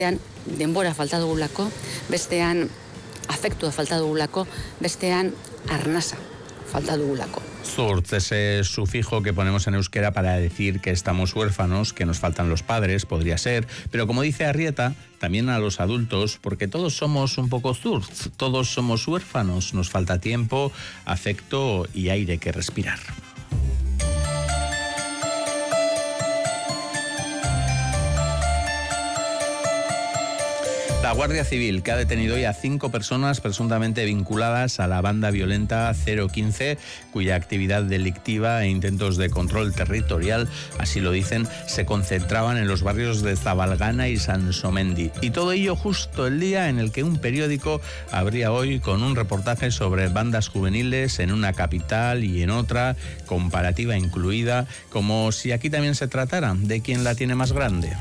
denbora falta dugulako, bestean afektua falta dugulako, bestean arnasa falta dugulako. Zurtz, ese sufijo que ponemos en euskera para decir que estamos huérfanos, que nos faltan los padres, podría ser, pero como dice Arrieta, también a los adultos, porque todos somos un poco zurtz, todos somos huérfanos, nos falta tiempo, afecto y aire que respirar. La Guardia Civil, que ha detenido hoy a 5 personas presuntamente vinculadas a la banda violenta 015, cuya actividad delictiva e intentos de control territorial, así lo dicen, se concentraban en los barrios de Zabalgana y Sansomendi. Y todo ello justo el día en el que un periódico abría hoy con un reportaje sobre bandas juveniles en una capital y en otra, comparativa incluida, como si aquí también se tratara de quién la tiene más grande.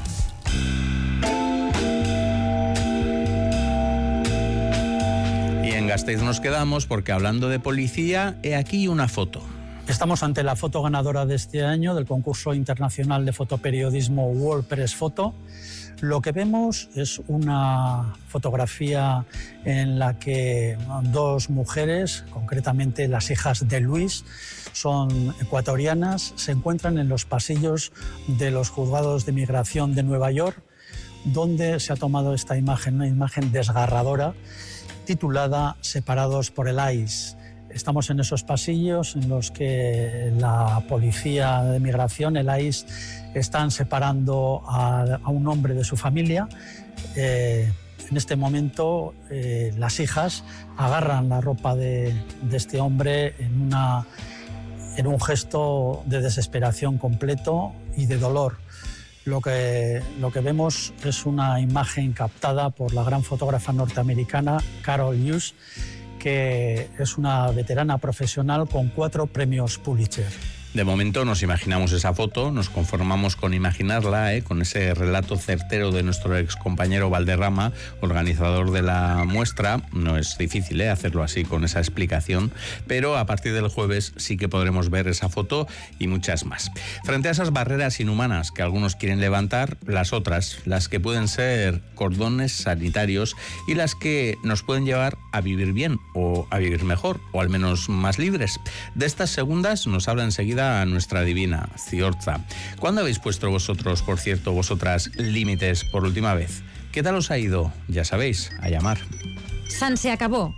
En Gasteiz nos quedamos porque, hablando de policía, he aquí una foto. Estamos ante la foto ganadora de este año del concurso internacional de fotoperiodismo World Press Photo. Lo que vemos es una fotografía en la que 2 mujeres, concretamente las hijas de Luis, son ecuatorianas, se encuentran en los pasillos de los juzgados de migración de Nueva York, donde se ha tomado esta imagen, una imagen desgarradora, titulada Separados por el ICE. Estamos en esos pasillos en los que la policía de migración, el ICE, están separando a un hombre de su familia. En este momento las hijas agarran la ropa de este hombre en un gesto de desesperación completo y de dolor. Lo que vemos es una imagen captada por la gran fotógrafa norteamericana Carol Hughes, que es una veterana profesional con 4 premios Pulitzer. De momento nos imaginamos esa foto, nos conformamos con imaginarla, con ese relato certero de nuestro excompañero Valderrama, organizador de la muestra. No es difícil hacerlo así con esa explicación, pero a partir del jueves sí que podremos ver esa foto y muchas más. Frente a esas barreras inhumanas que algunos quieren levantar, las otras, las que pueden ser cordones sanitarios y las que nos pueden llevar a vivir bien o a vivir mejor, o al menos más libres. De estas segundas nos habla enseguida a nuestra divina Ziortza. ¿Cuándo habéis puesto vosotros, por cierto, vosotras, límites por última vez? ¿Qué tal os ha ido? Ya sabéis, a llamar. San se acabó.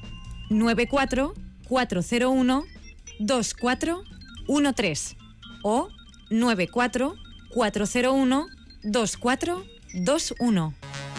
94-401-2413 o 94-401-2421.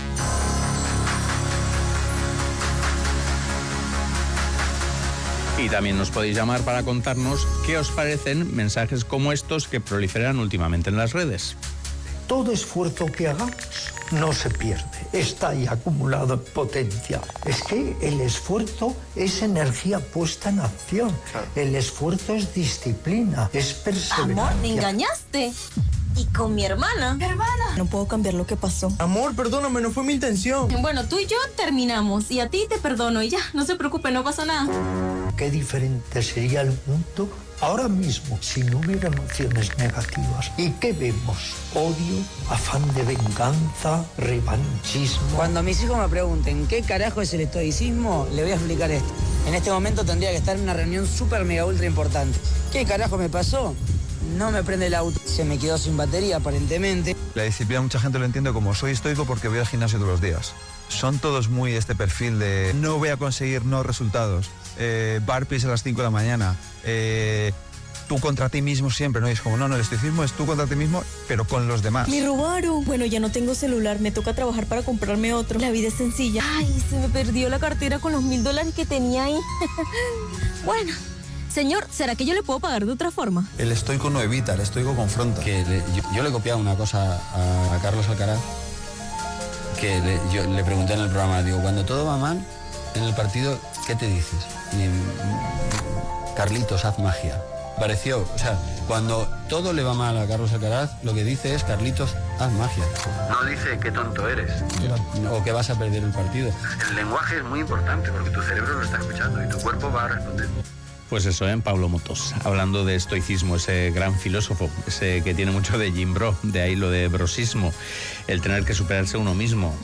Y también nos podéis llamar para contarnos qué os parecen mensajes como estos que proliferan últimamente en las redes. Todo esfuerzo que hagamos no se pierde, está ahí acumulado en potencia. Es que el esfuerzo es energía puesta en acción. Claro. El esfuerzo es disciplina, es perseverancia. Amor, me engañaste. Y con mi hermana. No puedo cambiar lo que pasó. Amor, perdóname, no fue mi intención. Bueno, tú y yo terminamos y a ti te perdono y ya, no se preocupe, no pasa nada. Qué diferente sería el mundo ahora mismo si no hubiera emociones negativas. ¿Y qué vemos? Odio, afán de venganza, revanchismo. Cuando mis hijos me pregunten qué carajo es el estoicismo, le voy a explicar esto. En este momento tendría que estar en una reunión súper mega ultra importante. ¿Qué carajo me pasó? No me prende el auto, se me quedó sin batería aparentemente. La disciplina mucha gente lo entiende como soy estoico porque voy al gimnasio todos los días. Son todos muy este perfil de no voy a conseguir no resultados, burpees a las 5 de la mañana, tú contra ti mismo siempre, ¿no? Y es como, no, el estoicismo es tú contra ti mismo, pero con los demás. Me robaron. Bueno, ya no tengo celular, me toca trabajar para comprarme otro. La vida es sencilla. Ay, se me perdió la cartera con los $1000 que tenía ahí. Bueno. Señor, ¿será que yo le puedo pagar de otra forma? El estoico no evita, el estoico confronta. Yo le he copiado una cosa a Carlos Alcaraz, que yo le pregunté en el programa, digo, cuando todo va mal en el partido, ¿qué te dices? Y Carlitos, haz magia. Pareció, o sea, cuando todo le va mal a Carlos Alcaraz, lo que dice es, Carlitos, haz magia. No dice qué tonto eres. O que vas a perder el partido. El lenguaje es muy importante porque tu cerebro lo está escuchando y tu cuerpo va a responder. Pues eso, Pablo Motos, hablando de estoicismo, ese gran filósofo, ese que tiene mucho de Jim Bro, de ahí lo de brosismo, el tener que superarse uno mismo,